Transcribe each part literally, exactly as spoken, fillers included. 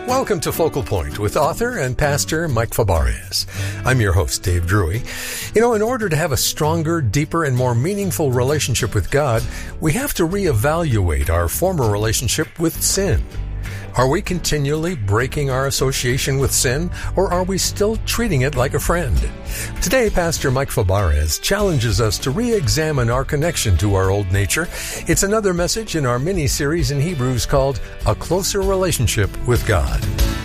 Welcome to Focal Point with author and pastor Mike Fabarez. I'm your host, Dave Drury. You know, in order to have a stronger, deeper, and more meaningful relationship with God, we have to reevaluate our former relationship with sin. Are we continually breaking our association with sin, or are we still treating it like a friend? Today, Pastor Mike Fabarez challenges us to re-examine our connection to our old nature. It's another message in our mini-series in Hebrews called A Closer Relationship with God.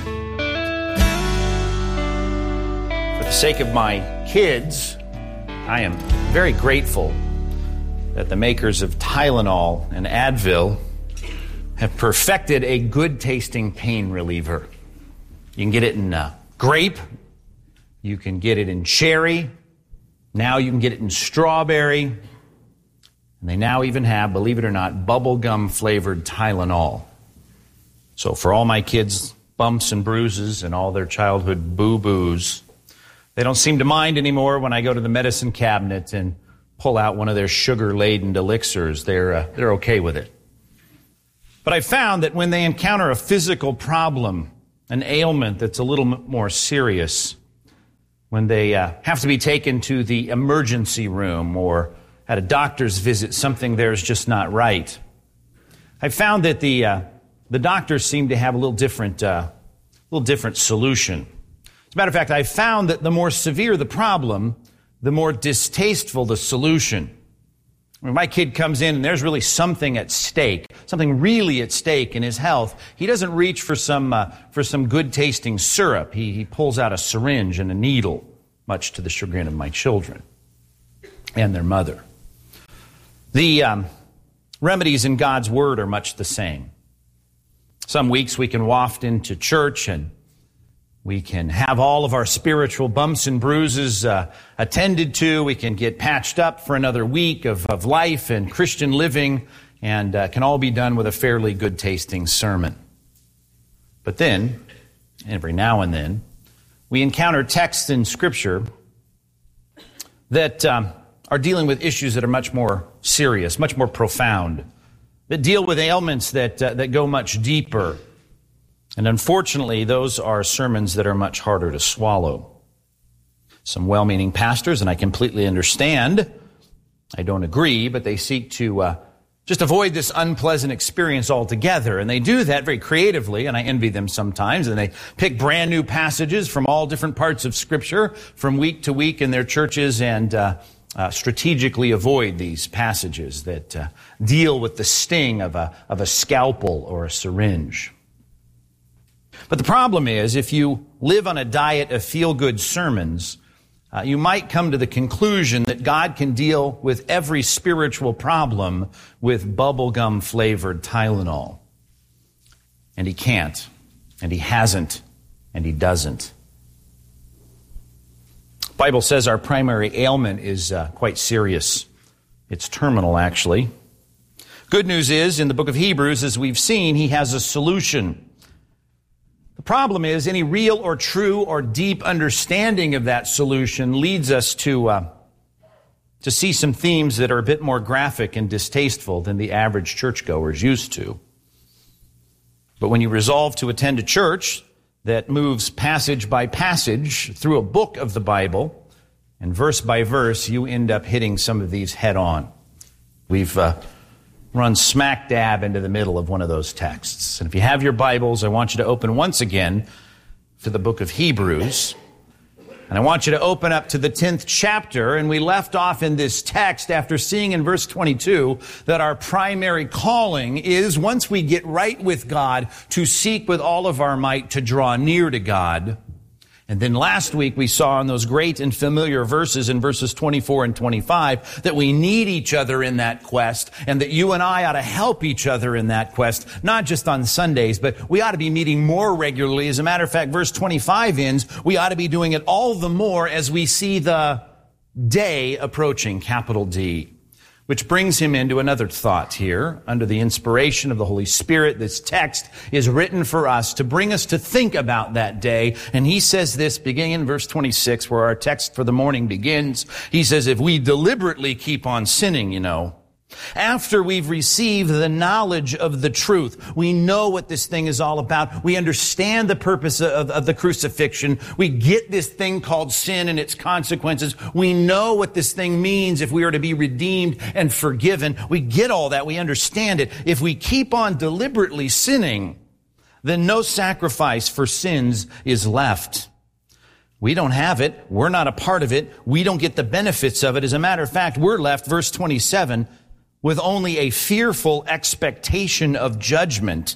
For the sake of my kids, I am very grateful that the makers of Tylenol and Advil have perfected a good-tasting pain reliever. You can get it in uh, grape. You can get it in cherry. Now you can get it in strawberry. And they now even have, believe it or not, bubblegum-flavored Tylenol. So for all my kids' bumps and bruises and all their childhood boo-boos, they don't seem to mind anymore when I go to the medicine cabinet and pull out one of their sugar-laden elixirs. They're, uh, they're okay with it. But I found that when they encounter a physical problem, an ailment that's a little more serious, when they uh, have to be taken to the emergency room or at a doctor's visit, something there is just not right, I found that the uh, the doctors seem to have a little different, uh, little different solution. As a matter of fact, I found that the more severe the problem, the more distasteful the solution. When my kid comes in and there's really something at stake, something really at stake in his health, he doesn't reach for some uh, for some good-tasting syrup. He, he pulls out a syringe and a needle, much to the chagrin of my children and their mother. The um, remedies in God's Word are much the same. Some weeks we can waft into church and we can have all of our spiritual bumps and bruises uh, attended to. We can get patched up for another week of, of life and Christian living, and uh, can all be done with a fairly good-tasting sermon. But then, every now and then, we encounter texts in Scripture that um, are dealing with issues that are much more serious, much more profound, that deal with ailments that uh, that go much deeper. And unfortunately, those are sermons that are much harder to swallow. Some well-meaning pastors, and I completely understand, I don't agree, but they seek to uh, just avoid this unpleasant experience altogether. And they do that very creatively, and I envy them sometimes. And they pick brand new passages from all different parts of Scripture from week to week in their churches and uh, uh, strategically avoid these passages that uh, deal with the sting of a, of a scalpel or a syringe. But the problem is, if you live on a diet of feel-good sermons, uh, you might come to the conclusion that God can deal with every spiritual problem with bubblegum-flavored Tylenol. And He can't, and He hasn't, and He doesn't. The Bible says our primary ailment is uh, quite serious. It's terminal, actually. Good news is, in the book of Hebrews, as we've seen, He has a solution. The problem is any real or true or deep understanding of that solution leads us to uh, to see some themes that are a bit more graphic and distasteful than the average churchgoer is used to. But when you resolve to attend a church that moves passage by passage through a book of the Bible and verse by verse, you end up hitting some of these head on. We've uh, run smack dab into the middle of one of those texts. And if you have your Bibles, I want you to open once again to the book of Hebrews. And I want you to open up to the tenth chapter. And we left off in this text after seeing in verse twenty-two that our primary calling is, once we get right with God, to seek with all of our might to draw near to God. And then last week we saw in those great and familiar verses in verses twenty-four and twenty-five that we need each other in that quest, and that you and I ought to help each other in that quest, not just on Sundays, but we ought to be meeting more regularly. As a matter of fact, verse twenty-five ends, we ought to be doing it all the more as we see the day approaching, capital D. Which brings him into another thought here. Under the inspiration of the Holy Spirit, this text is written for us to bring us to think about that day. And he says this, beginning in verse twenty-six, where our text for the morning begins. He says, if we deliberately keep on sinning, you know, After we've received the knowledge of the truth, we know what this thing is all about. We understand the purpose of, of the crucifixion. We get this thing called sin and its consequences. We know what this thing means if we are to be redeemed and forgiven. We get all that. We understand it. If we keep on deliberately sinning, then no sacrifice for sins is left. We don't have it. We're not a part of it. We don't get the benefits of it. As a matter of fact, we're left, verse twenty-seven, with only a fearful expectation of judgment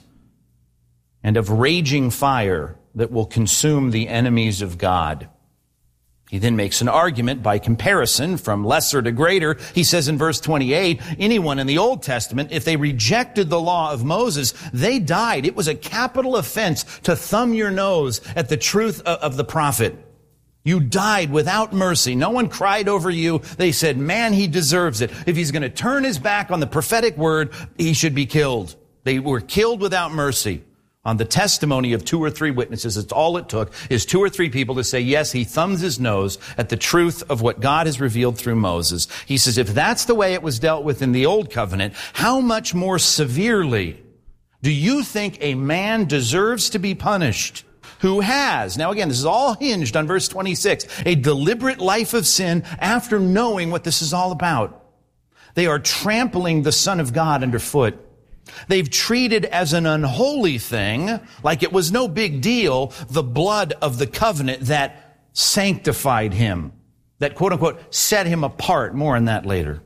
and of raging fire that will consume the enemies of God. He then makes an argument by comparison from lesser to greater. He says in verse twenty-eight, anyone in the Old Testament, if they rejected the law of Moses, they died. It was a capital offense to thumb your nose at the truth of the prophet. You died without mercy. No one cried over you. They said, man, he deserves it. If he's going to turn his back on the prophetic word, he should be killed. They were killed without mercy. On the testimony of two or three witnesses, it's all it took, is two or three people to say, yes, he thumbs his nose at the truth of what God has revealed through Moses. He says, if that's the way it was dealt with in the Old Covenant, how much more severely do you think a man deserves to be punished who has, now again, this is all hinged on verse twenty-six, a deliberate life of sin after knowing what this is all about? They are trampling the Son of God underfoot. They've treated as an unholy thing, like it was no big deal, the blood of the covenant that sanctified him, that quote unquote set him apart. More on that later.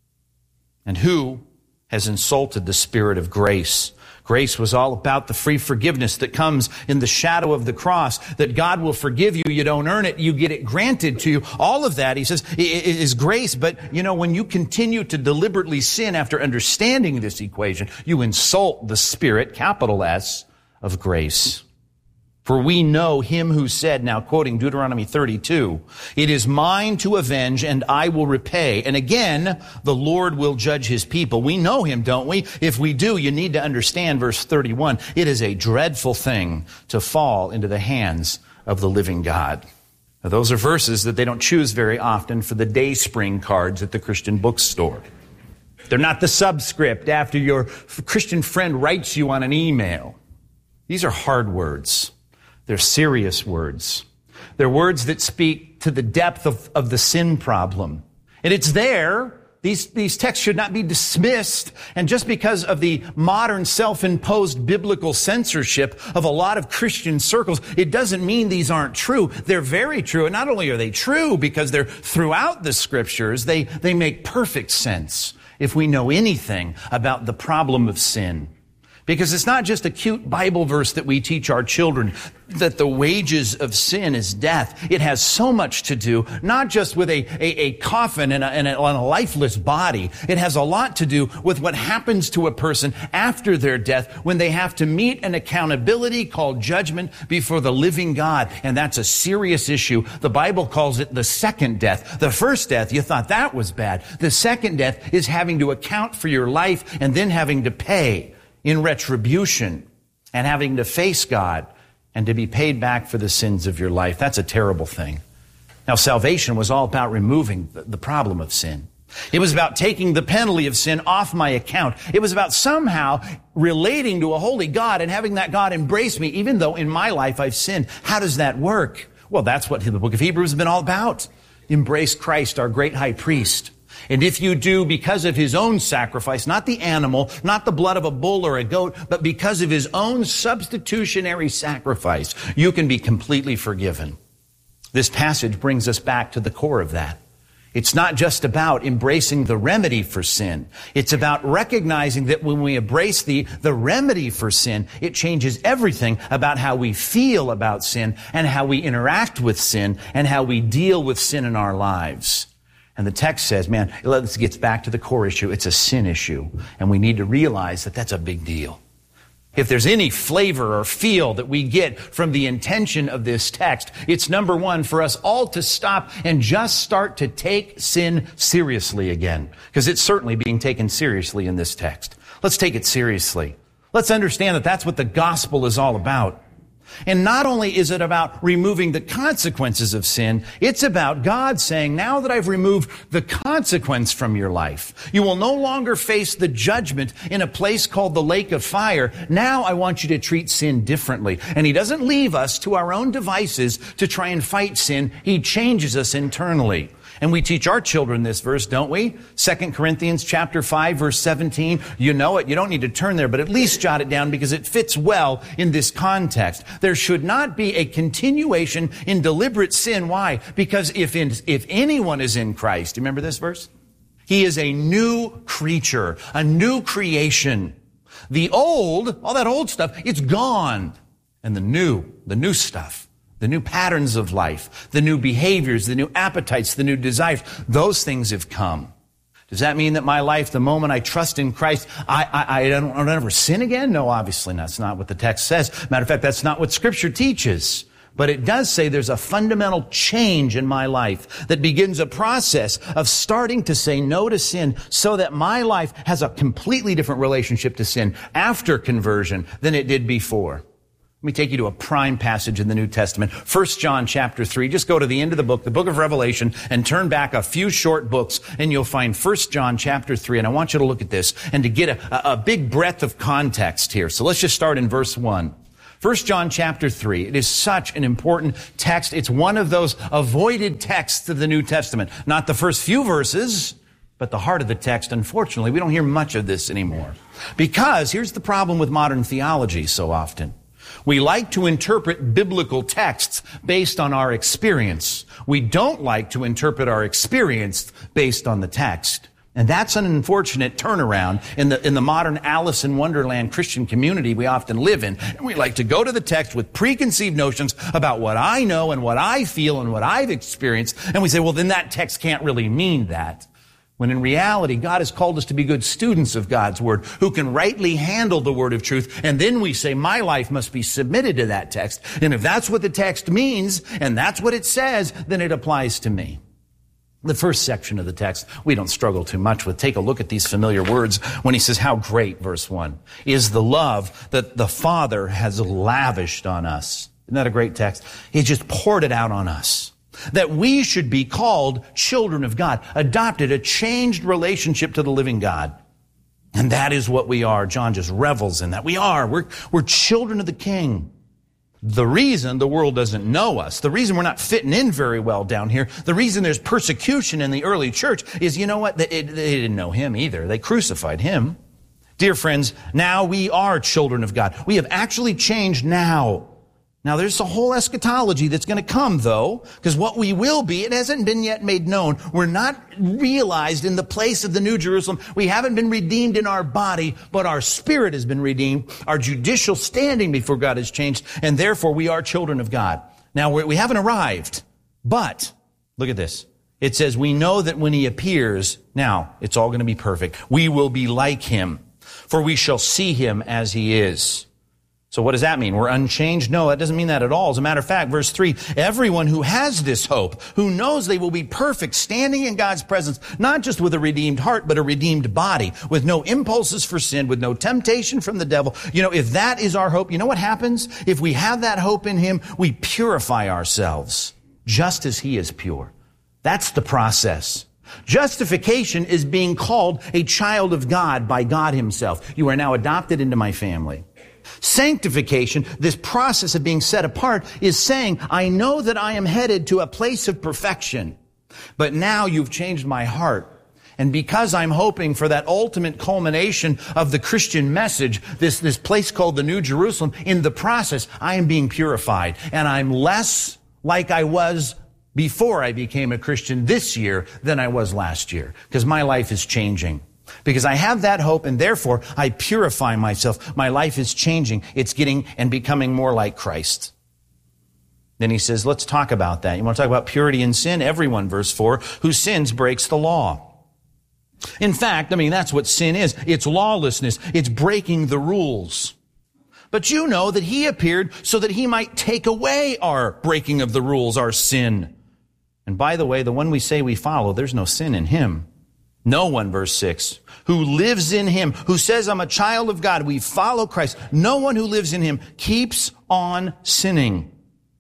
And who has insulted the Spirit of grace? Grace was all about the free forgiveness that comes in the shadow of the cross, that God will forgive you. You don't earn it. You get it granted to you. All of that, he says, is grace. But, you know, when you continue to deliberately sin after understanding this equation, you insult the Spirit, capital S, of grace. For we know him who said, now quoting Deuteronomy thirty-two, it is mine to avenge and I will repay. And again, the Lord will judge his people. We know him, don't we? If we do, you need to understand verse thirty-one. It is a dreadful thing to fall into the hands of the living God. Now, those are verses that they don't choose very often for the Dayspring cards at the Christian bookstore. They're not the subscript after your Christian friend writes you on an email. These are hard words. They're serious words. They're words that speak to the depth of, of the sin problem. And it's there. These, these texts should not be dismissed. And just because of the modern self-imposed biblical censorship of a lot of Christian circles, it doesn't mean these aren't true. They're very true. And not only are they true because they're throughout the scriptures, they, they make perfect sense if we know anything about the problem of sin. Because it's not just a cute Bible verse that we teach our children, that the wages of sin is death. It has so much to do, not just with a, a, a coffin and a, and, a, and a lifeless body. It has a lot to do with what happens to a person after their death when they have to meet an accountability called judgment before the living God. And that's a serious issue. The Bible calls it the second death. The first death, you thought that was bad. The second death is having to account for your life and then having to pay in retribution and having to face God and to be paid back for the sins of your life. That's a terrible thing. Now, salvation was all about removing the problem of sin. It was about taking the penalty of sin off my account. It was about somehow relating to a holy God and having that God embrace me, even though in my life I've sinned. How does that work? Well, that's what the book of Hebrews has been all about. Embrace Christ, our great high priest. And if you do, because of his own sacrifice, not the animal, not the blood of a bull or a goat, but because of his own substitutionary sacrifice, you can be completely forgiven. This passage brings us back to the core of that. It's not just about embracing the remedy for sin. It's about recognizing that when we embrace the, the remedy for sin, it changes everything about how we feel about sin and how we interact with sin and how we deal with sin in our lives. And the text says, man, let's get back to the core issue. It's a sin issue. And we need to realize that that's a big deal. If there's any flavor or feel that we get from the intention of this text, it's number one, for us all to stop and just start to take sin seriously again. Because it's certainly being taken seriously in this text. Let's take it seriously. Let's understand that that's what the gospel is all about. And not only is it about removing the consequences of sin, it's about God saying, now that I've removed the consequence from your life, you will no longer face the judgment in a place called the lake of fire. Now I want you to treat sin differently. And He doesn't leave us to our own devices to try and fight sin. He changes us internally. And we teach our children this verse, don't we? Second Corinthians chapter five, verse seventeen. You know it. You don't need to turn there, but at least jot it down because it fits well in this context. There should not be a continuation in deliberate sin. Why? Because if in, if anyone is in Christ, do you remember this verse? He is a new creature, a new creation. The old, all that old stuff, it's gone. And the new, the new stuff, the new patterns of life, the new behaviors, the new appetites, the new desires, those things have come. Does that mean that my life, the moment I trust in Christ, I, I, I don't, I don't ever sin again? No, obviously not. That's not what the text says. Matter of fact, that's not what Scripture teaches. But it does say there's a fundamental change in my life that begins a process of starting to say no to sin so that my life has a completely different relationship to sin after conversion than it did before. Let me take you to a prime passage in the New Testament. First John chapter three. Just go to the end of the book, the book of Revelation, and turn back a few short books, and you'll find First John chapter three. And I want you to look at this and to get a, a big breadth of context here. So let's just start in verse one. First John chapter three. It is such an important text. It's one of those avoided texts of the New Testament. Not the first few verses, but the heart of the text. Unfortunately, we don't hear much of this anymore. Because here's the problem with modern theology so often. We like to interpret biblical texts based on our experience. We don't like to interpret our experience based on the text. And that's an unfortunate turnaround in the, in the modern Alice in Wonderland Christian community we often live in. And we like to go to the text with preconceived notions about what I know and what I feel and what I've experienced. And we say, well, then that text can't really mean that. When in reality, God has called us to be good students of God's Word, who can rightly handle the Word of truth. And then we say, my life must be submitted to that text. And if that's what the text means, and that's what it says, then it applies to me. The first section of the text, we don't struggle too much with. Take a look at these familiar words when he says, how great, verse one, is the love that the Father has lavished on us. Isn't that a great text? He just poured it out on us. That we should be called children of God, adopted, a changed relationship to the living God. And that is what we are. John just revels in that. We are. We're, we're children of the King. The reason the world doesn't know us, the reason we're not fitting in very well down here, the reason there's persecution in the early church is, you know what? They, they didn't know Him either. They crucified Him. Dear friends, now we are children of God. We have actually changed now. Now, there's a whole eschatology that's going to come, though, because what we will be, it hasn't been yet made known. We're not realized in the place of the New Jerusalem. We haven't been redeemed in our body, but our spirit has been redeemed. Our judicial standing before God has changed, and therefore we are children of God. Now, we haven't arrived, but look at this. It says, we know that when He appears, now, it's all going to be perfect. We will be like Him, for we shall see Him as He is. So what does that mean? We're unchanged? No, that doesn't mean that at all. As a matter of fact, verse three, everyone who has this hope, who knows they will be perfect, standing in God's presence, not just with a redeemed heart, but a redeemed body, with no impulses for sin, with no temptation from the devil. You know, if that is our hope, you know what happens? If we have that hope in Him, we purify ourselves, just as He is pure. That's the process. Justification is being called a child of God by God Himself. You are now adopted into my family. Sanctification, this process of being set apart, is saying, I know that I am headed to a place of perfection, but now you've changed my heart. And because I'm hoping for that ultimate culmination of the Christian message, this, this place called the New Jerusalem, in the process, I am being purified. And I'm less like I was before I became a Christian this year than I was last year, because my life is changing. Because I have that hope, and therefore I purify myself. My life is changing. It's getting and becoming more like Christ. Then he says, let's talk about that. You want to talk about purity and sin? Everyone, verse four, who sins breaks the law. In fact, I mean, that's what sin is. It's lawlessness. It's breaking the rules. But you know that He appeared so that He might take away our breaking of the rules, our sin. And by the way, the one we say we follow, there's no sin in Him. No one, verse six, who lives in him, who says, I'm a child of God, we follow Christ. No one who lives in him keeps on sinning.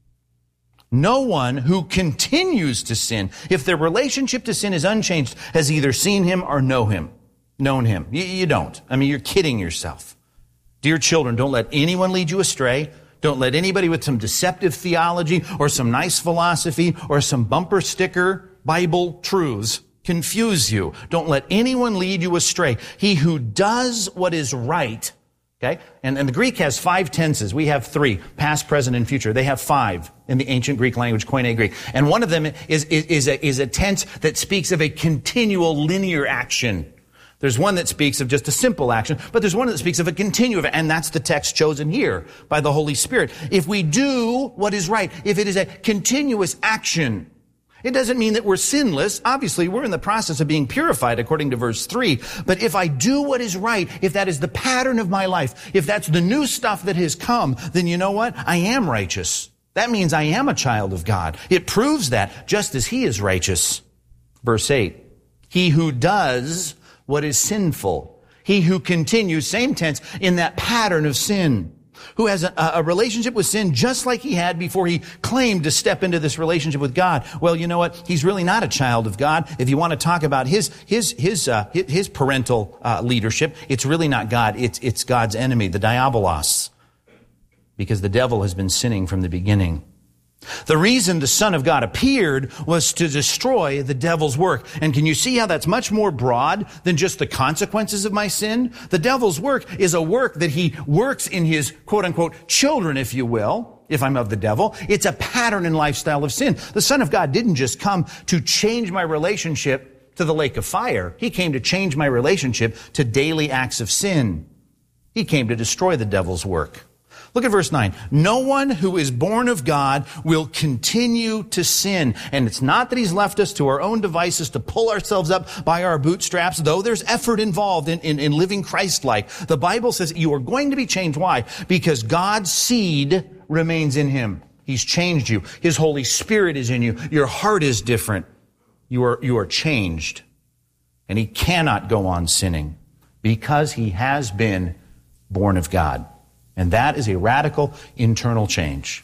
No one who continues to sin, if their relationship to sin is unchanged, has either seen him or know him, known him. You, you don't. I mean, you're kidding yourself. Dear children, don't let anyone lead you astray. Don't let anybody with some deceptive theology or some nice philosophy or some bumper sticker Bible truths confuse you. Don't let anyone lead you astray. He who does what is right, okay? And, and the Greek has five tenses. We have three, past, present, and future. They have five in the ancient Greek language, Koine Greek. And one of them is, is, is, a, is a tense that speaks of a continual linear action. There's one that speaks of just a simple action, but there's one that speaks of a continuous, and that's the text chosen here by the Holy Spirit. If we do what is right, if it is a continuous action, it doesn't mean that we're sinless. Obviously, we're in the process of being purified according to verse three. But if I do what is right, if that is the pattern of my life, if that's the new stuff that has come, then you know what? I am righteous. That means I am a child of God. It proves that, just as he is righteous. Verse eight, he who does what is sinful, he who continues, same tense, in that pattern of sin, who has a, a relationship with sin just like he had before he claimed to step into this relationship with God. Well, you know what? He's really not a child of God. If you want to talk about his his his uh, his parental uh, leadership, it's really not God. It's it's God's enemy, the diabolos, because the devil has been sinning from the beginning. The reason the Son of God appeared was to destroy the devil's work. And can you see how that's much more broad than just the consequences of my sin? The devil's work is a work that he works in his quote-unquote children, if you will, if I'm of the devil. It's a pattern and lifestyle of sin. The Son of God didn't just come to change my relationship to the lake of fire. He came to change my relationship to daily acts of sin. He came to destroy the devil's work. Look at verse nine. No one who is born of God will continue to sin. And it's not that he's left us to our own devices to pull ourselves up by our bootstraps, though there's effort involved in, in, in living Christ-like. The Bible says you are going to be changed. Why? Because God's seed remains in him. He's changed you. His Holy Spirit is in you. Your heart is different. You are, you are changed. And he cannot go on sinning because he has been born of God. And that is a radical internal change.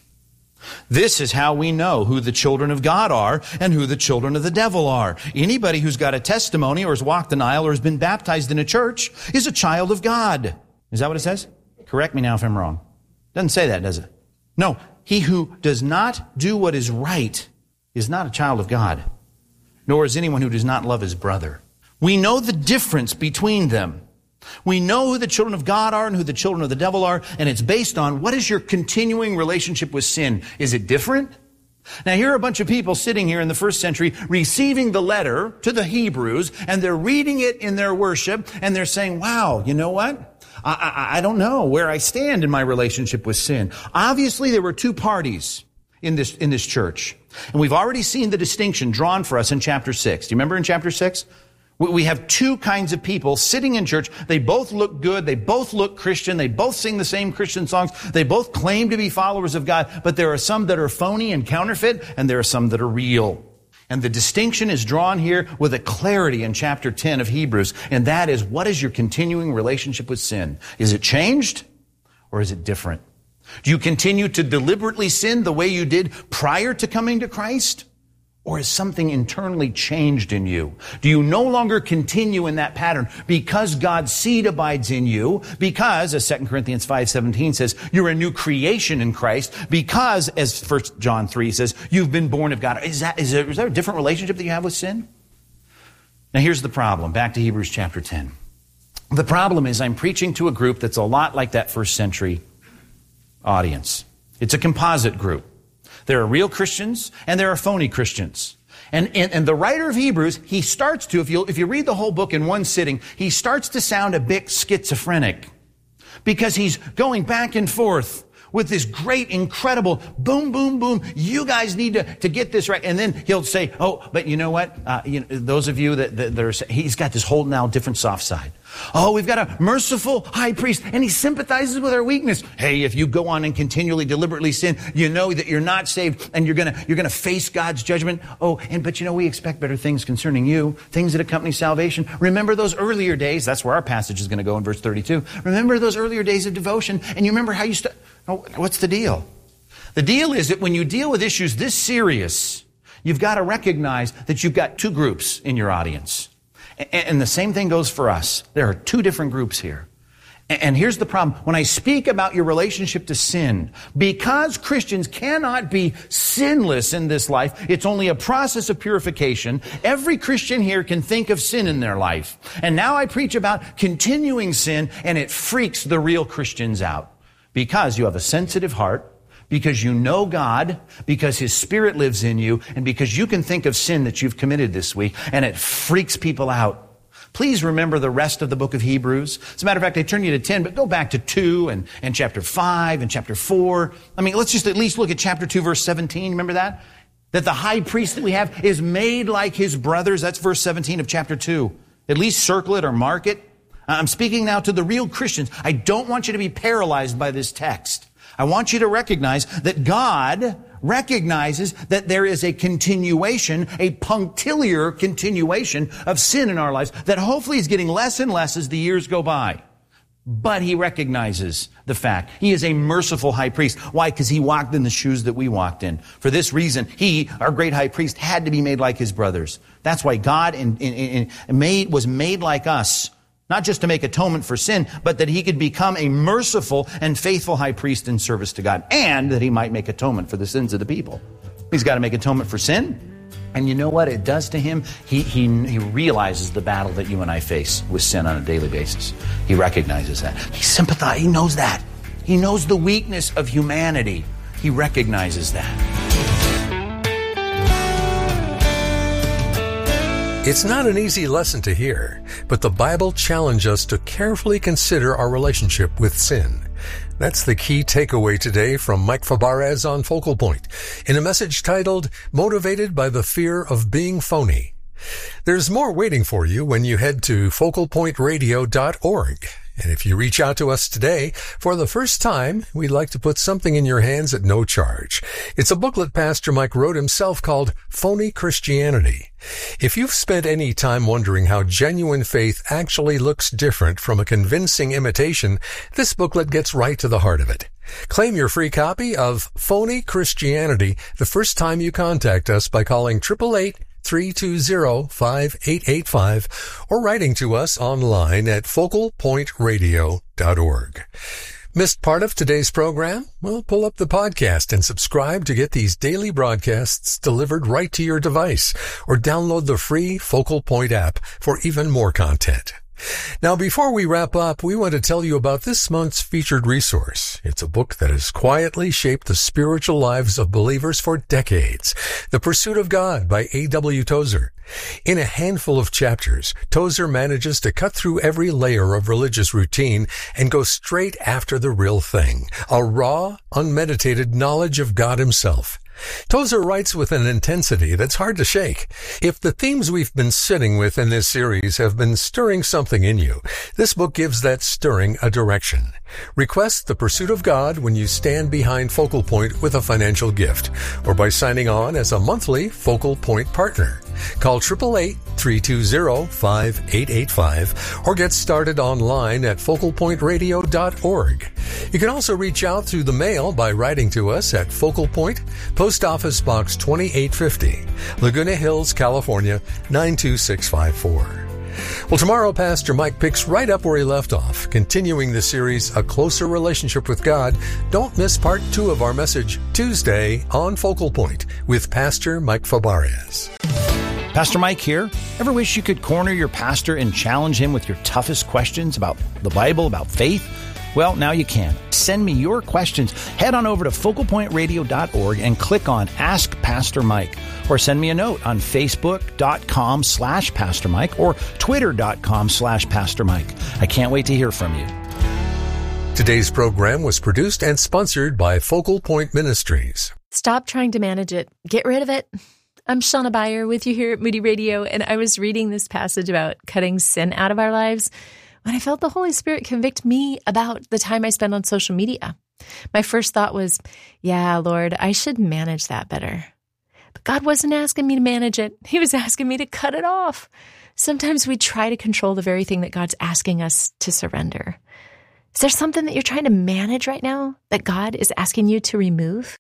This is how we know who the children of God are and who the children of the devil are. Anybody who's got a testimony or has walked an aisle or has been baptized in a church is a child of God. Is that what it says? Correct me now if I'm wrong. Doesn't say that, does it? No. He who does not do what is right is not a child of God, nor is anyone who does not love his brother. We know the difference between them. We know who the children of God are and who the children of the devil are, and it's based on what is your continuing relationship with sin. Is it different? Now, here are a bunch of people sitting here in the first century receiving the letter to the Hebrews, and they're reading it in their worship, and they're saying, wow, you know what? I, I, I don't know where I stand in my relationship with sin. Obviously, there were two parties in this, in this church, and we've already seen the distinction drawn for us in chapter six. Do you remember in chapter six? We have two kinds of people sitting in church. They both look good. They both look Christian. They both sing the same Christian songs. They both claim to be followers of God. But there are some that are phony and counterfeit, and there are some that are real. And the distinction is drawn here with a clarity in chapter ten of Hebrews. And that is, what is your continuing relationship with sin? Is it changed or is it different? Do you continue to deliberately sin the way you did prior to coming to Christ? Or is something internally changed in you? Do you no longer continue in that pattern because God's seed abides in you? Because, as Second Corinthians five seventeen says, you're a new creation in Christ. Because, as First John three says, you've been born of God. Is that, is there, is there a different relationship that you have with sin? Now here's the problem. Back to Hebrews chapter ten. The problem is I'm preaching to a group that's a lot like that first century audience. It's a composite group. There are real Christians and there are phony Christians. And, and, and the writer of Hebrews, he starts to, if you, if you read the whole book in one sitting, he starts to sound a bit schizophrenic because he's going back and forth with this great, incredible boom, boom, boom. You guys need to, to get this right. And then he'll say, oh, but you know what? Uh, you know, those of you that, that, that are, he's got this whole now different soft side. Oh, we've got a merciful high priest, and he sympathizes with our weakness. Hey, if you go on and continually, deliberately sin, you know that you're not saved, and you're gonna you're gonna face God's judgment. Oh, and but you know we expect better things concerning you, things that accompany salvation. Remember those earlier days. That's where our passage is going to go in verse thirty-two. Remember those earlier days of devotion, and you remember how you st- oh, what's the deal? The deal is that when you deal with issues this serious, you've got to recognize that you've got two groups in your audience. And the same thing goes for us. There are two different groups here. And here's the problem. When I speak about your relationship to sin, because Christians cannot be sinless in this life, it's only a process of purification. Every Christian here can think of sin in their life. And now I preach about continuing sin, and it freaks the real Christians out. Because you have a sensitive heart, because you know God, because His Spirit lives in you, and because you can think of sin that you've committed this week, and it freaks people out. Please remember the rest of the book of Hebrews. As a matter of fact, I turn you to ten, but go back to two and, and chapter five and chapter four. I mean, let's just at least look at chapter two, verse seventeen. Remember that? That the high priest that we have is made like his brothers. That's verse seventeen of chapter two. At least circle it or mark it. I'm speaking now to the real Christians. I don't want you to be paralyzed by this text. I want you to recognize that God recognizes that there is a continuation, a punctiliar continuation of sin in our lives that hopefully is getting less and less as the years go by. But He recognizes the fact. He is a merciful high priest. Why? Because He walked in the shoes that we walked in. For this reason, He, our great high priest, had to be made like His brothers. That's why God in, in, in made, was made like us. Not just to make atonement for sin, but that He could become a merciful and faithful high priest in service to God, and that He might make atonement for the sins of the people. He's got to make atonement for sin. And you know what it does to Him? He, he, he realizes the battle that you and I face with sin on a daily basis. He recognizes that. He sympathizes. He knows that. He knows the weakness of humanity. He recognizes that. It's not an easy lesson to hear, but the Bible challenges us to carefully consider our relationship with sin. That's the key takeaway today from Mike Fabarez on Focal Point, in a message titled, Motivated by the Fear of Being Phony. There's more waiting for you when you head to focal point radio dot org. And if you reach out to us today, for the first time, we'd like to put something in your hands at no charge. It's a booklet Pastor Mike wrote himself called Phony Christianity. If you've spent any time wondering how genuine faith actually looks different from a convincing imitation, this booklet gets right to the heart of it. Claim your free copy of Phony Christianity the first time you contact us by calling eight eight eight, three two zero, five eight eight five or writing to us online at focal point radio dot org. Missed part of today's program? Well, pull up the podcast and subscribe to get these daily broadcasts delivered right to your device, or download the free Focal Point app for even more content. Now, before we wrap up, we want to tell you about this month's featured resource. It's a book that has quietly shaped the spiritual lives of believers for decades. The Pursuit of God by A W Tozer. In a handful of chapters, Tozer manages to cut through every layer of religious routine and go straight after the real thing, a raw, unmeditated knowledge of God Himself. Tozer writes with an intensity that's hard to shake. If the themes we've been sitting with in this series have been stirring something in you, this book gives that stirring a direction. Request The Pursuit of God when you stand behind Focal Point with a financial gift, or by signing on as a monthly Focal Point partner. Call eight eight eight, three two zero, five eight eight five or get started online at focal point radio dot org. You can also reach out through the mail by writing to us at Focal Point, Post Office Box twenty-eight fifty, Laguna Hills, California, nine two six five four. Well, tomorrow, Pastor Mike picks right up where he left off, continuing the series, A Closer Relationship with God. Don't miss part two of our message Tuesday on Focal Point with Pastor Mike Fabarez. Pastor Mike here. Ever wish you could corner your pastor and challenge him with your toughest questions about the Bible, about faith? Well, now you can. Send me your questions. Head on over to focal point radio dot org and click on Ask Pastor Mike. Or send me a note on facebook.com slash Pastor Mike or twitter.com slash Pastor Mike. I can't wait to hear from you. Today's program was produced and sponsored by Focal Point Ministries. Stop trying to manage it. Get rid of it. I'm Shauna Beyer with you here at Moody Radio, and I was reading this passage about cutting sin out of our lives when I felt the Holy Spirit convict me about the time I spend on social media. My first thought was, yeah, Lord, I should manage that better. But God wasn't asking me to manage it. He was asking me to cut it off. Sometimes we try to control the very thing that God's asking us to surrender. Is there something that you're trying to manage right now that God is asking you to remove?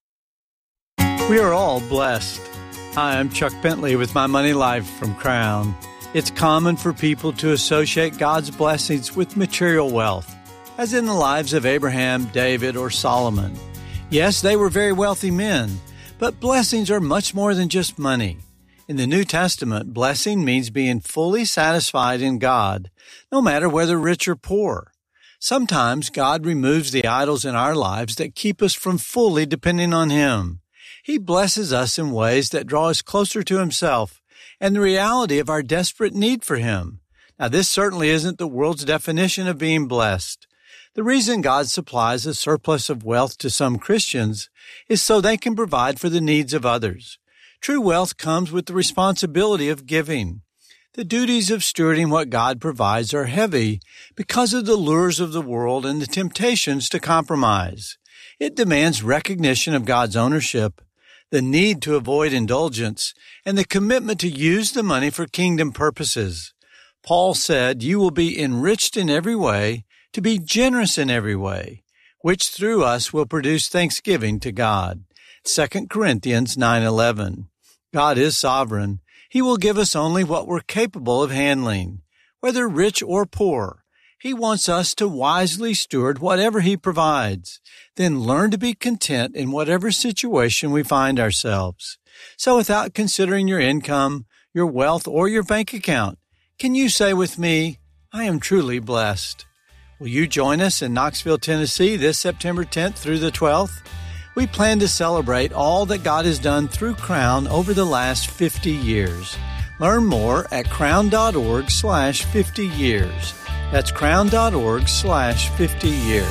We are all blessed. Hi, I'm Chuck Bentley with My Money Life from Crown. It's common for people to associate God's blessings with material wealth, as in the lives of Abraham, David, or Solomon. Yes, they were very wealthy men, but blessings are much more than just money. In the New Testament, blessing means being fully satisfied in God, no matter whether rich or poor. Sometimes God removes the idols in our lives that keep us from fully depending on Him. He blesses us in ways that draw us closer to Himself and the reality of our desperate need for Him. Now, this certainly isn't the world's definition of being blessed. The reason God supplies a surplus of wealth to some Christians is so they can provide for the needs of others. True wealth comes with the responsibility of giving. The duties of stewarding what God provides are heavy because of the lures of the world and the temptations to compromise. It demands recognition of God's ownership, the need to avoid indulgence, and the commitment to use the money for kingdom purposes. Paul said, "You will be enriched in every way, to be generous in every way, which through us will produce thanksgiving to God." Second Corinthians nine eleven. God is sovereign. He will give us only what we're capable of handling, whether rich or poor. He wants us to wisely steward whatever He provides, then learn to be content in whatever situation we find ourselves. So without considering your income, your wealth, or your bank account, can you say with me, I am truly blessed? Will you join us in Knoxville, Tennessee this September tenth through the twelfth? We plan to celebrate all that God has done through Crown over the last fifty years. Learn more at crown.org slash 50 years. That's crown.org slash 50 years.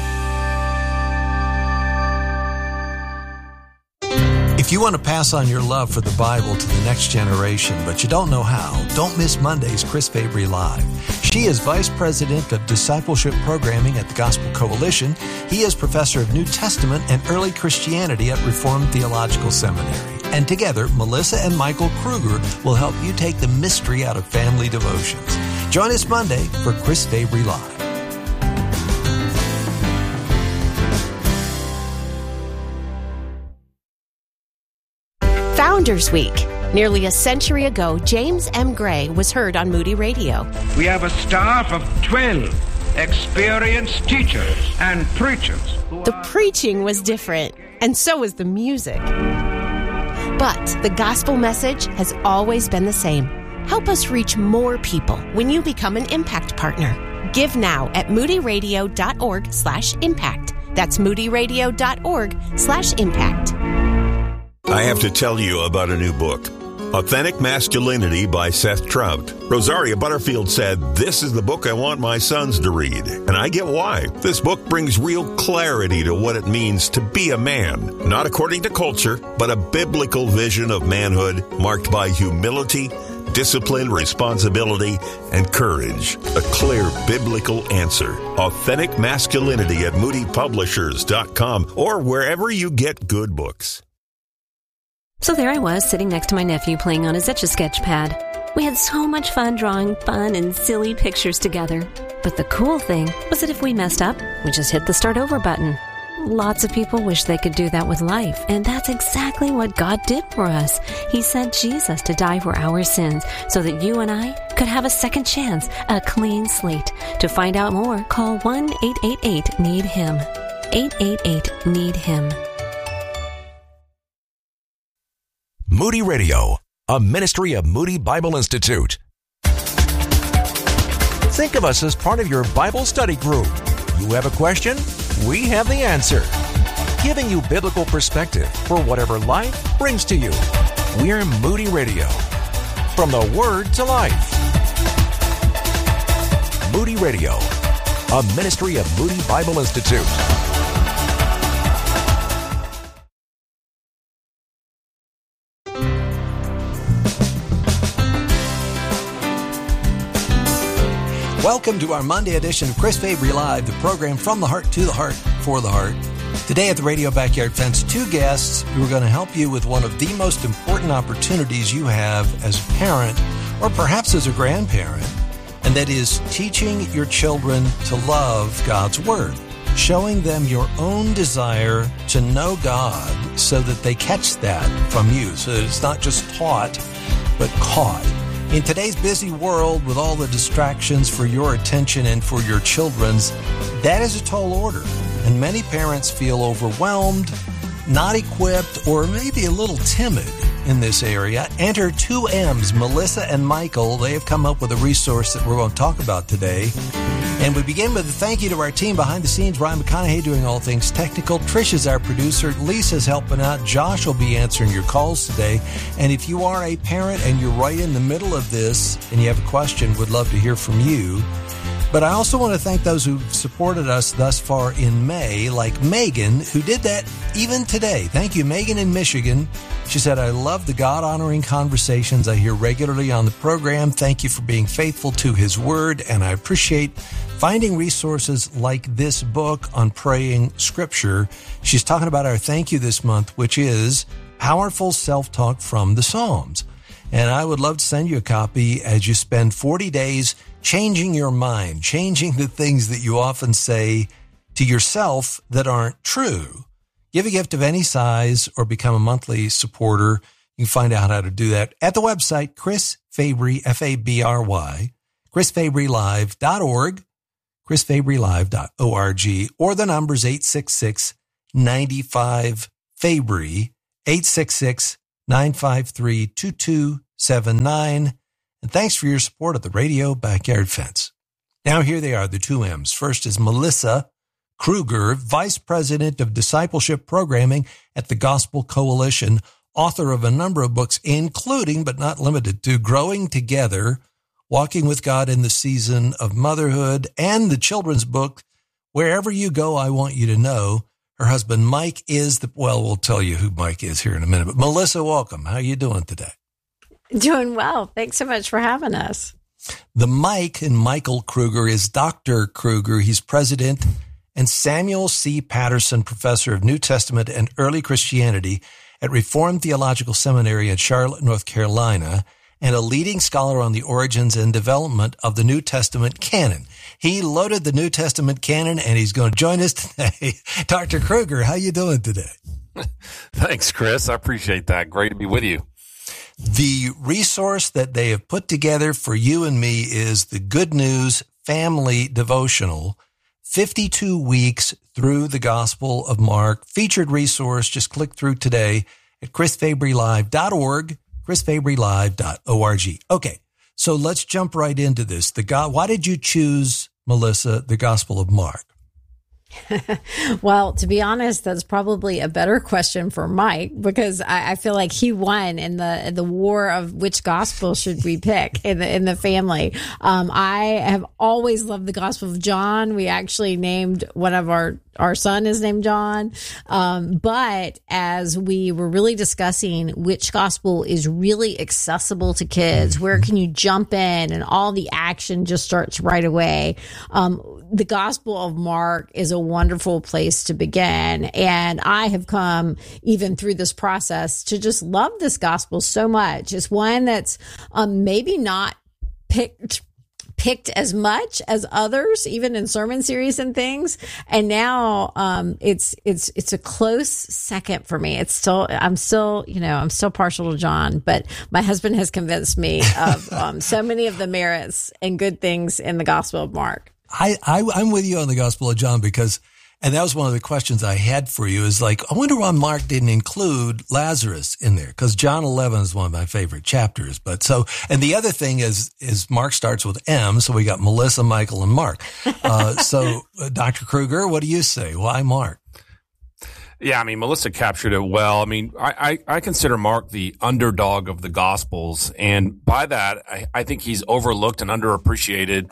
If you want to pass on your love for the Bible to the next generation, but you don't know how, don't miss Monday's Chris Fabry Live. She is Vice President of Discipleship Programming at the Gospel Coalition. He is Professor of New Testament and Early Christianity at Reformed Theological Seminary. And together, Melissa and Michael Kruger will help you take the mystery out of family devotions. Join us Monday for Chris Fabry Live. Founders Week. Nearly a century ago, James M. Gray was heard on Moody Radio. We have a staff of twelve experienced teachers and preachers. The preaching was different, and so was the music. But the gospel message has always been the same. Help us reach more people when you become an Impact Partner. Give now at moodyradio.org slash impact. That's moodyradio.org slash impact. I have to tell you about a new book, Authentic Masculinity by Seth Trout. Rosaria Butterfield said, "This is the book I want my sons to read." And I get why. This book brings real clarity to what it means to be a man, not according to culture, but a biblical vision of manhood marked by humility, discipline, responsibility, and courage. A clear biblical answer. Authentic Masculinity at moody publishers dot com or wherever you get good books. So there I was, sitting next to my nephew playing on his Etch-a-Sketch pad. We had so much fun drawing fun and silly pictures together. But the cool thing was that if we messed up, we just hit the start over button. Lots of people wish they could do that with life, and that's exactly what God did for us. He sent Jesus to die for our sins so that you and I could have a second chance, a clean slate. To find out more, call one eight eight eight need him. eight eight eight need him. Moody Radio, a ministry of Moody Bible Institute. Think of us as part of your Bible study group. You have a question? We have the answer. Giving you biblical perspective for whatever life brings to you. We're Moody Radio. From the Word to Life. Moody Radio, a ministry of Moody Bible Institute. Welcome to our Monday edition of Chris Fabry Live, the program from the heart to the heart for the heart. Today at the Radio Backyard Fence, two guests who are going to help you with one of the most important opportunities you have as a parent, or perhaps as a grandparent, and that is teaching your children to love God's Word, showing them your own desire to know God so that they catch that from you, so that it's not just taught, but caught. In today's busy world with all the distractions for your attention and for your children's, that is a tall order. And many parents feel overwhelmed, not equipped, or maybe a little timid in this area. Enter two M's, Melissa and Michael. They have come up with a resource that we're going to talk about today. And we begin with a thank you to our team behind the scenes. Brian McConaughey doing all things technical. Trish is our producer. Lisa's helping out. Josh will be answering your calls today. And if you are a parent and you're right in the middle of this and you have a question, we'd love to hear from you. But I also want to thank those who've supported us thus far in May, like Megan, who did that even today. Thank you, Megan in Michigan. She said, I love the God-honoring conversations I hear regularly on the program. Thank you for being faithful to His Word, and I appreciate finding resources like this book on praying Scripture. She's talking about our thank you this month, which is Powerful Self-Talk from the Psalms. And I would love to send you a copy as you spend forty days changing your mind, changing the things that you often say to yourself that aren't true. Give a gift of any size or become a monthly supporter. You can find out how to do that at the website, Chris Fabry, F A B R Y, chris fabry live dot org, chris fabry live dot org, or the number's eight six six, nine five, Fabry, eight six six, nine five three, two two seven nine. And thanks for your support of the Radio Backyard Fence. Now here they are, the two M's. First is Melissa Kruger, Vice President of Discipleship Programming at the Gospel Coalition, author of a number of books, including but not limited to Growing Together, Walking with God in the Season of Motherhood, and the children's book, Wherever You Go, I Want You to Know. Her husband, Mike, is the, well, we'll tell you who Mike is here in a minute. But Melissa, welcome. How are you doing today? Doing well. Thanks so much for having us. The Mike in Michael Kruger is Doctor Kruger. He's president and Samuel C. Patterson Professor of New Testament and Early Christianity at Reformed Theological Seminary in Charlotte, North Carolina, and a leading scholar on the origins and development of the New Testament canon. He loaded the New Testament canon, and he's going to join us today. Doctor Kruger, how you doing today? Thanks, Chris. I appreciate that. Great to be with you. The resource that they have put together for you and me is the Good News Family Devotional, fifty-two weeks through the Gospel of Mark. Featured resource. Just click through today at chris fabry live dot org, chris fabry live dot org. Okay, so let's jump right into this. The God, why did you choose, Melissa, the Gospel of Mark? Well, to be honest, that's probably a better question for Mike, because I, I feel like he won in the the war of which gospel should we pick in the in the family. Um, I have always loved the Gospel of John. We actually named one of our our son is named John. Um, but as we were really discussing which gospel is really accessible to kids, where can you jump in and all the action just starts right away. Um, the Gospel of Mark is a wonderful place to begin. And I have come even through this process to just love this gospel so much. It's one that's um, maybe not picked picked as much as others, even in sermon series and things. And now um, it's it's it's a close second for me. It's still I'm still you know I'm still partial to John, but my husband has convinced me of um, so many of the merits and good things in the Gospel of Mark. I, I I'm with you on the Gospel of John, because, and that was one of the questions I had for you, is like, I wonder why Mark didn't include Lazarus in there, because John eleven is one of my favorite chapters. But so, and the other thing is, is Mark starts with M, so we got Melissa, Michael, and Mark. Uh, so, uh, Doctor Kruger, what do you say? Why Mark? Yeah, I mean, Melissa captured it well. I mean, I, I, I consider Mark the underdog of the Gospels, and by that, I, I think he's overlooked and underappreciated.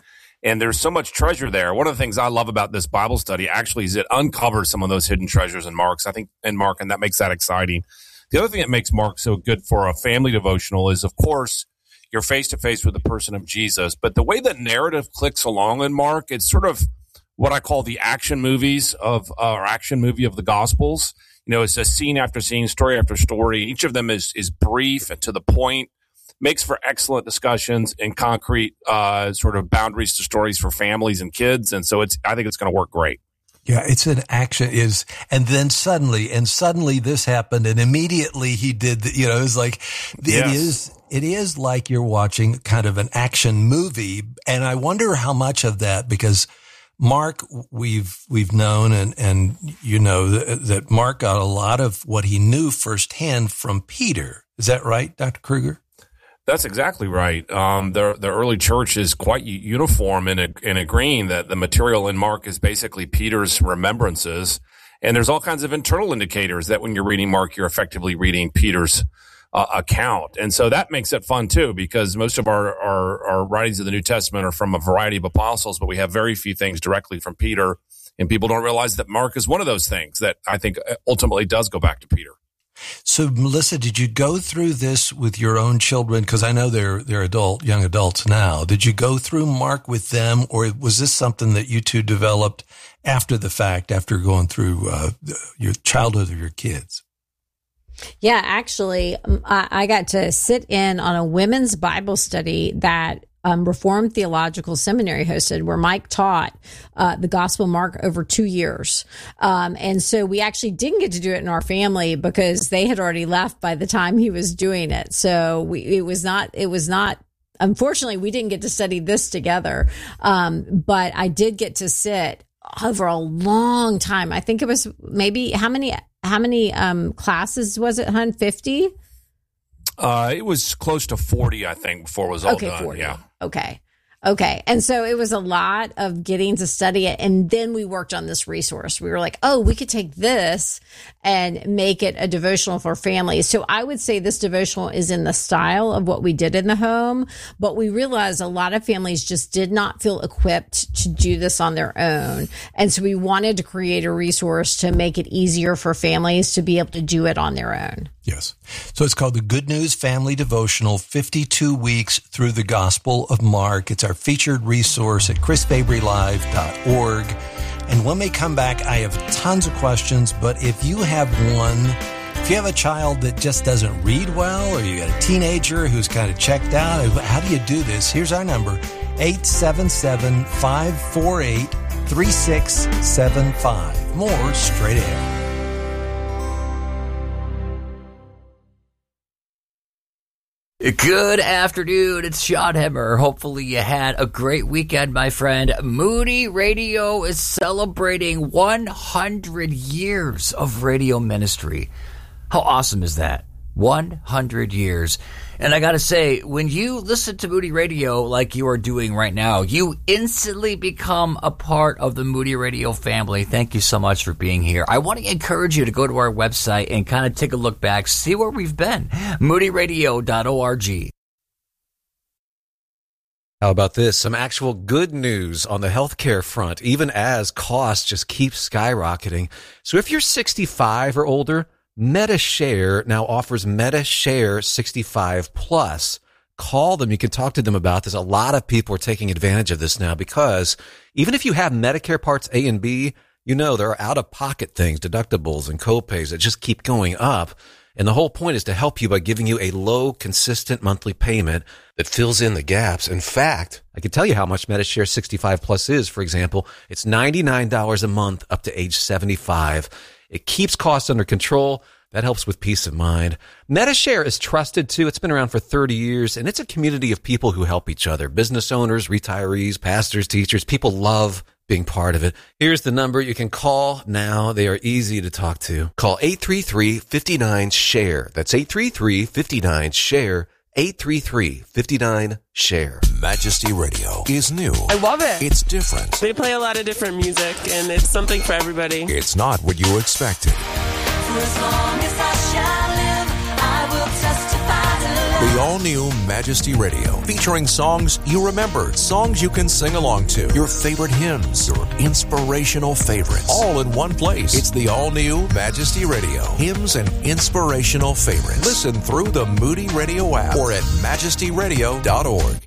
And there's so much treasure there. One of the things I love about this Bible study actually is it uncovers some of those hidden treasures in Mark's, I think, in Mark, and that makes that exciting. The other thing that makes Mark so good for a family devotional is, of course, you're face to face with the person of Jesus. But the way the narrative clicks along in Mark, it's sort of what I call the action movies of, uh, or action movie of the Gospels. You know, it's a scene after scene, story after story. Each of them is, is brief and to the point. Makes for excellent discussions and concrete uh, sort of boundaries to stories for families and kids. And so it's, I think it's going to work great. Yeah, it's an action is, and then suddenly, and suddenly this happened, and immediately he did, the, you know, it's like, it yes. is, it is like you're watching kind of an action movie. And I wonder how much of that, because Mark, we've, we've known, and, and, you know, that, that Mark got a lot of what he knew firsthand from Peter. Is that right, Doctor Kruger? That's exactly right. Um, the the early church is quite uniform in a, in agreeing that the material in Mark is basically Peter's remembrances, and there's all kinds of internal indicators that when you're reading Mark, you're effectively reading Peter's uh, account, and so that makes it fun too, because most of our, our our writings of the New Testament are from a variety of apostles, but we have very few things directly from Peter, and people don't realize that Mark is one of those things that I think ultimately does go back to Peter. So, Melissa, did you go through this with your own children? Because I know they're they're adult, young adults now. Did you go through Mark with them, or was this something that you two developed after the fact, after going through uh, your childhood of your kids? Yeah, actually, I, I got to sit in on a women's Bible study that Um, Reformed Theological Seminary hosted, where Mike taught uh, the Gospel Mark over two years. Um, and so we actually didn't get to do it in our family because they had already left by the time he was doing it. So we, it was not, it was not, unfortunately, we didn't get to study this together. Um, but I did get to sit over a long time. I think it was maybe, how many, how many um, classes was it, hun? fifty? Uh, it was close to forty, I think, before it was all okay, done. forty. Yeah. Okay. Okay. And so it was a lot of getting to study it. And then we worked on this resource. We were like, oh, we could take this and make it a devotional for families. So I would say this devotional is in the style of what we did in the home, but we realized a lot of families just did not feel equipped to do this on their own. And so we wanted to create a resource to make it easier for families to be able to do it on their own. Yes. So it's called the Good News Family Devotional, fifty-two weeks through the Gospel of Mark. It's our featured resource at chris fabry live dot org. And when we come back, I have tons of questions, but if you have one, if you have a child that just doesn't read well, or you got a teenager who's kind of checked out, how do you do this? Here's our number, eight seven seven, five four eight, three six seven five. More straight ahead. Good afternoon, it's Sean Hemmer. Hopefully you had a great weekend, my friend. Moody Radio is celebrating one hundred years of radio ministry. How awesome is that? one hundred years. And I gotta say, when you listen to Moody Radio like you are doing right now, you instantly become a part of the Moody Radio family. Thank you so much for being here. I want to encourage you to go to our website and kind of take a look back, see where we've been. moody radio dot org. How about this? Some actual good news on the healthcare front, even as costs just keep skyrocketing. So if you're sixty-five or older, MediShare now offers MediShare sixty-five plus. Call them. You can talk to them about this. A lot of people are taking advantage of this now because even if you have Medicare Parts A and B, you know there are out-of-pocket things, deductibles and copays that just keep going up. And the whole point is to help you by giving you a low, consistent monthly payment that fills in the gaps. In fact, I can tell you how much MediShare sixty-five plus is. For example, it's ninety-nine dollars a month up to age seventy-five. It keeps costs under control. That helps with peace of mind. MediShare is trusted too. It's been around for thirty years, and it's a community of people who help each other. Business owners, retirees, pastors, teachers. People love being part of it. Here's the number you can call now. They are easy to talk to. Call eight three three, five nine, share. That's eight three three, five nine, share. eight three three, five nine, share. Majesty Radio is new. I love it. It's different. They play a lot of different music, and it's something for everybody. It's not what you expected. For as long as I shall live, I will testify to love. We all-new Majesty Radio, featuring songs you remember, songs you can sing along to, your favorite hymns, your inspirational favorites, all in one place. It's the all-new Majesty Radio, hymns and inspirational favorites. Listen through the Moody Radio app or at majesty radio dot org.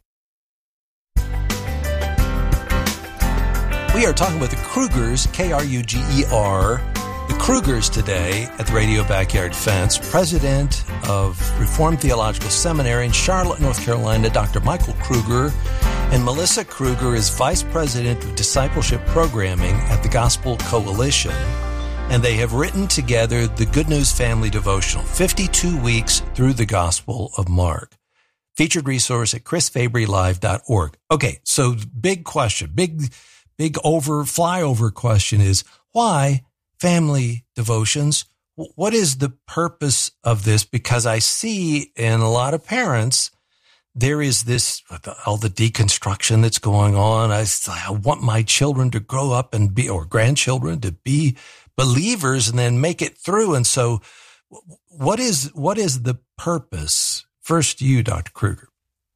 We are talking with the Krugers, K R U G E R, the Krugers today at the Radio Backyard Fence. President of Reformed Theological Seminary in Charlotte, North Carolina, Doctor Michael Kruger, and Melissa Kruger is Vice President of Discipleship Programming at the Gospel Coalition. And they have written together the Good News Family Devotional, fifty-two weeks through the Gospel of Mark. Featured resource at chris fabry live dot org. Okay, so big question, big Big over flyover question is, why family devotions? What is the purpose of this? Because I see in a lot of parents, there is this, all the deconstruction that's going on. I, I want my children to grow up and be, or grandchildren to be believers and then make it through. And so what is, what is the purpose? First, you, Doctor Kruger.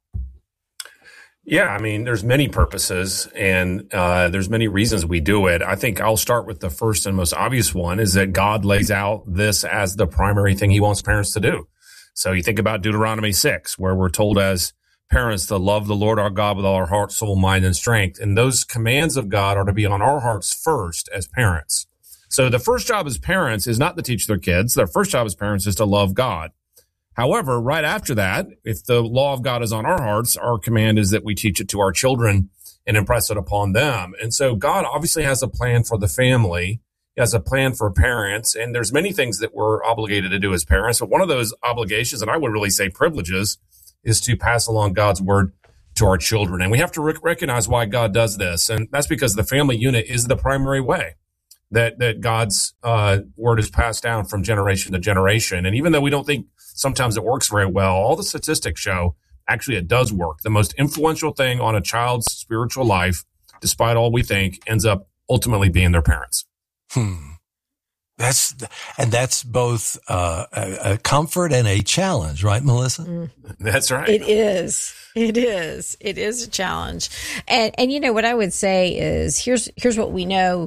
Yeah, I mean, there's many purposes and uh, there's many reasons we do it. I think I'll start with the first and most obvious one is that God lays out this as the primary thing he wants parents to do. So you think about Deuteronomy six, where we're told as parents to love the Lord our God with all our heart, soul, mind, and strength. And those commands of God are to be on our hearts first as parents. So the first job as parents is not to teach their kids. Their first job as parents is to love God. However, right after that, if the law of God is on our hearts, our command is that we teach it to our children and impress it upon them. And so God obviously has a plan for the family. He has a plan for parents. And there's many things that we're obligated to do as parents. But one of those obligations, and I would really say privileges, is to pass along God's word to our children. And we have to rec- recognize why God does this. And that's because the family unit is the primary way that, that God's uh, word is passed down from generation to generation. And even though we don't think sometimes it works very well, all the statistics show actually it does work. The most influential thing on a child's spiritual life, despite all we think, ends up ultimately being their parents. Hmm. That's, and that's both uh, a, a comfort and a challenge, right, Melissa? Mm. That's right. It is. It is. It is a challenge. And, and you know, what I would say is here's, here's what we know.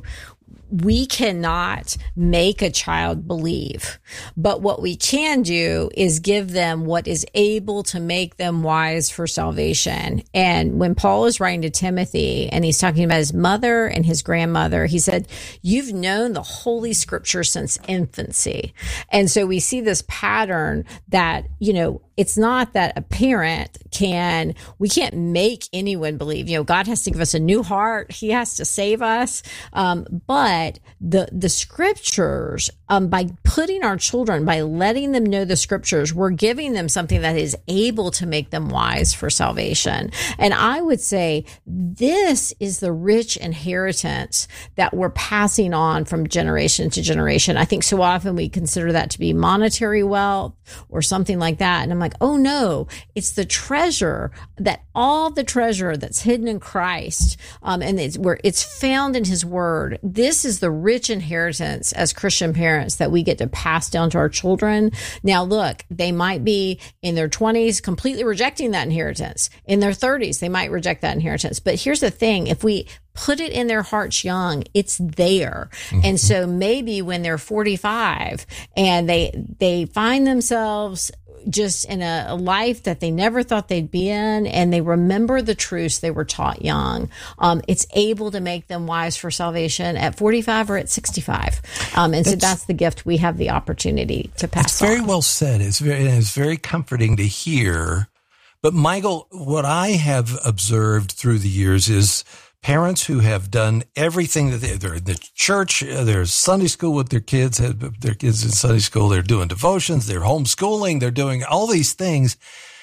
We cannot make a child believe, but what we can do is give them what is able to make them wise for salvation. And when Paul is writing to Timothy and he's talking about his mother and his grandmother, he said, you've known the Holy Scripture since infancy. And so we see this pattern that, you know, it's not that a parent can, we can't make anyone believe. You know, God has to give us a new heart. He has to save us. Um, but the, the scriptures, um, by putting our children, by letting them know the scriptures, we're giving them something that is able to make them wise for salvation. And I would say this is the rich inheritance that we're passing on from generation to generation. I think so often we consider that to be monetary wealth or something like that. And I'm like, oh no, it's the treasure, that all the treasure that's hidden in Christ, um, and it's where it's found in his word. This is the rich inheritance as Christian parents that we get to pass down to our children. Now, look, they might be in their twenties completely rejecting that inheritance. In their thirties, they might reject that inheritance. But here's the thing, if we put it in their hearts young, it's there. Mm-hmm. And so maybe when they're forty-five and they they find themselves just in a, a life that they never thought they'd be in, and they remember the truths they were taught young, um, it's able to make them wise for salvation at forty-five or at sixty-five. Um, and that's, so that's the gift we have the opportunity to pass It's very on. well said. It's very, it's very comforting to hear. But Michael, what I have observed through the years is parents who have done everything that they, they're in the church, they're Sunday school with their kids, have their kids in Sunday school, they're doing devotions, they're homeschooling, they're doing all these things,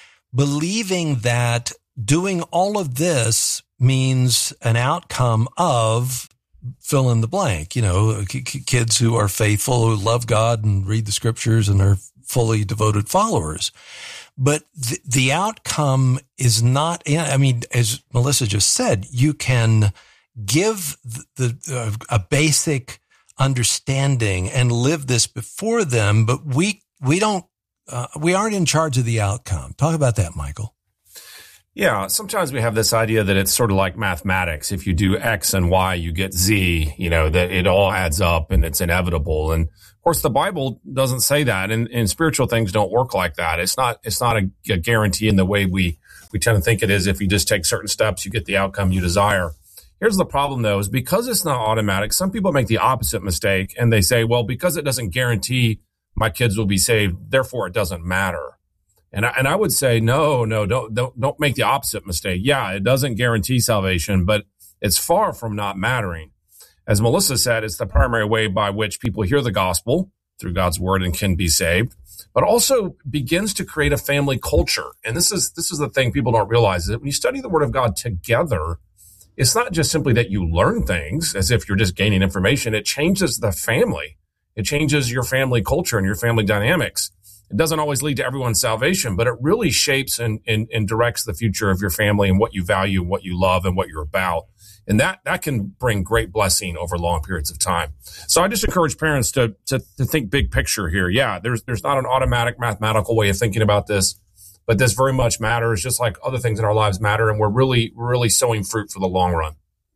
believing that doing all of this means an outcome of fill in the blank, you know, kids who are faithful, who love God and read the scriptures and are fully devoted followers. But the, the outcome is not, I mean, as Melissa just said, you can give the, the uh, a basic understanding and live this before them, but we, we don't uh, we aren't in charge of the outcome. Talk about that, Michael. Yeah, sometimes we have this idea that it's sort of like mathematics. If you do X and Y, you get Z, you know, that it all adds up and it's inevitable. And of course, the Bible doesn't say that, and, and spiritual things don't work like that. It's not, it's not a, a guarantee in the way we, we tend to think it is. If you just take certain steps, you get the outcome you desire. Here's the problem, though, is because it's not automatic, some people make the opposite mistake, and they say, well, because it doesn't guarantee my kids will be saved, therefore it doesn't matter. And I, and I would say, no, no, don't, don't, don't make the opposite mistake. Yeah, it doesn't guarantee salvation, but it's far from not mattering. As Melissa said, it's the primary way by which people hear the gospel through God's word and can be saved, but also begins to create a family culture. And this is, this is the thing people don't realize, is that when you study the word of God together, it's not just simply that you learn things as if you're just gaining information. It changes the family. It changes your family culture and your family dynamics. It doesn't always lead to everyone's salvation, but it really shapes and, and, and directs the future of your family and what you value, what you love, and what you're about. And that, that can bring great blessing over long periods of time. So I just encourage parents to, to, to think big picture here. Yeah, there's, there's not an automatic mathematical way of thinking about this, but this very much matters, just like other things in our lives matter. And we're really, really sowing fruit for the long run.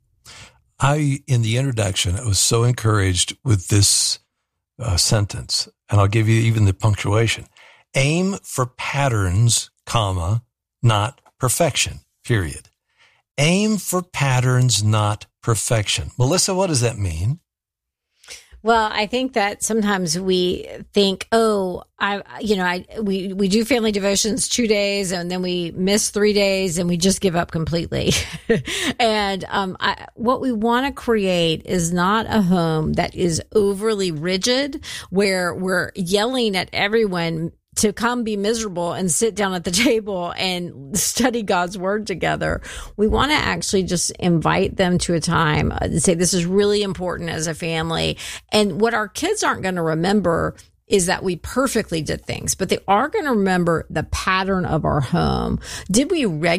I, in the introduction, I was so encouraged with this uh, sentence. And I'll give you even the punctuation. Aim for patterns, comma, not perfection, period. Aim for patterns, not perfection. Melissa, what does that mean? Well, I think that sometimes we think, oh, I, you know, I, we, we do family devotions two days and then we miss three days and we just give up completely. and, um, I, what we want to create is not a home that is overly rigid where we're yelling at everyone to come be miserable and sit down at the table and study God's word together. We want to actually just invite them to a time and say, this is really important as a family. And what our kids aren't going to remember is that we perfectly did things, but they are going to remember the pattern of our home. Did we regularly